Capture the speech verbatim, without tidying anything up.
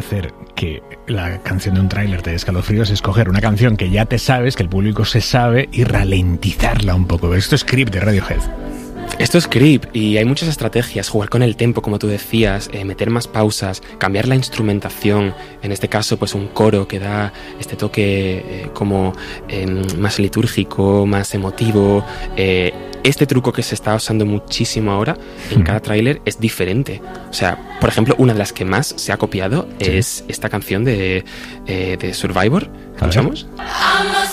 hacer que la canción de un tráiler te dé escalofríos es coger una canción que ya te sabes, que el público se sabe, y ralentizarla un poco. Esto es Creep de Radiohead. Esto es Creep y hay muchas estrategias, jugar con el tempo, como tú decías, eh, meter más pausas, cambiar la instrumentación, en este caso pues un coro que da este toque eh, como eh, más litúrgico, más emotivo. Eh, este truco que se está usando muchísimo ahora en cada tráiler es diferente. O sea, por ejemplo, una de las que más se ha copiado sí. es esta canción de, eh, de Survivor. ¿Escuchamos?